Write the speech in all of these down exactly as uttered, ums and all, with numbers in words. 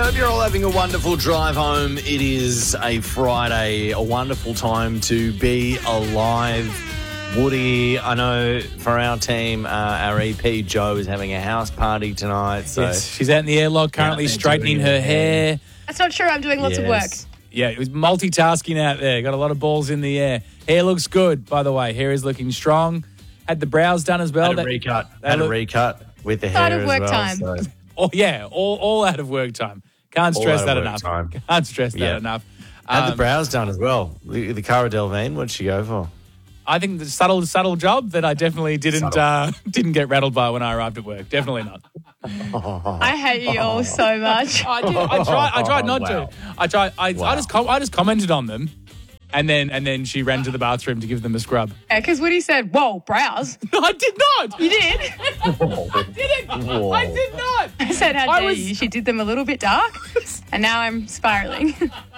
I hope you're all having a wonderful drive home. It is a Friday, a wonderful time to be alive. Woody, I know for our team, uh, our E P, Jo, is having a house party tonight. So yes, she's out in the airlock currently straightening her hair. That's not true. I'm doing lots yes. of work. Yeah, it was multitasking out there. Got a lot of balls in the air. Hair looks good, by the way. Hair is looking strong. Had the brows done as well. Had a That- recut. that Had a look- recut with the Start hair of as work well. time. So. Oh, yeah, all, all out of work time. Can't All stress out of that work enough. time. Can't stress that Yeah. enough. Had the Um, brows done as well. The, the Cara Delevingne, what'd she go for? I think the subtle, subtle job that I definitely didn't uh, didn't get rattled by when I arrived at work. Definitely not. I hate you all so much. I did. I tried. I tried not Wow. to. I tried. I, Wow. I just. Com- I just commented on them, and then and then she ran to the bathroom to give them a scrub. Because Woody said, whoa, brows. No, I did not. You did. I didn't. Whoa. I did not. I said, how I dare was- you? She did them a little bit dark, and now I'm spiraling.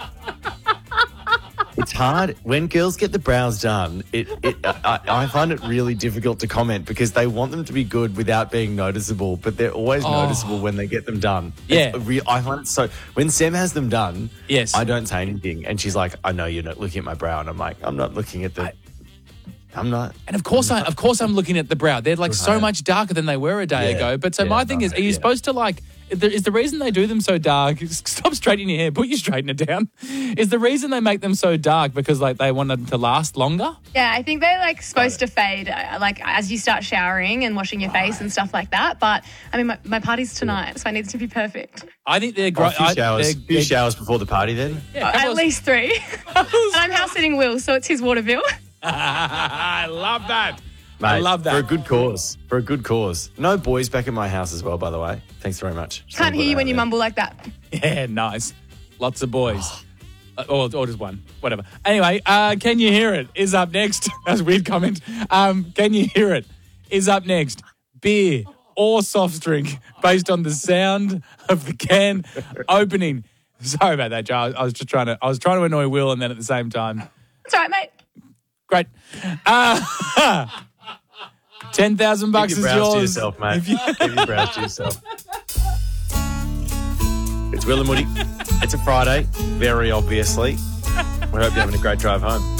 It's hard when girls get the brows done. It, it I, I find it really difficult to comment because they want them to be good without being noticeable, but they're always Oh. noticeable when they get them done. Yeah. It's a re- I find it so. When Sam has them done, Yes. I don't say anything, and she's like, "I know you're not looking at my brow," and I'm like, "I'm not looking at the." I, am not. And of course, I of course I'm looking at the brow. They're like so Right. much darker than they were a day Yeah. ago. But so Yeah, my thing no, is, are you yeah. supposed to like? Is the reason they do them so dark? Stop straightening your hair. Put your straightener down. Is the reason they make them so dark because like they want them to last longer? Yeah, I think they're like supposed to fade uh, like as you start showering and washing your face and stuff like that. But I mean, my, my party's tonight, so it needs to be perfect. I think they're Oh, great. a few showers, few showers before the party. Then Yeah, At least three. and I'm house sitting Will, so it's his water bill. I love that. Mate, I love that. for a good cause. For a good cause. No boys back in my house as well, by the way. Thanks very much. Just Can't wanna put hear you that when out you there. mumble like that. Yeah, nice. Lots of boys. Uh, or, or just one. Whatever. Anyway, uh, Can You Hear It is up next. That's a weird comment. Um, Can You Hear It is up next. Beer or soft drink based on the sound of the can opening. Sorry about that, Joe. I was just trying to I was trying to annoy Will and then at the same time. That's all right, mate. Great. Uh, ten thousand bucks Keep is your brows yours. to yourself, mate. If you- Keep your brows to yourself. It's Will and Woody. It's a Friday, very obviously. We hope you're having a great drive home.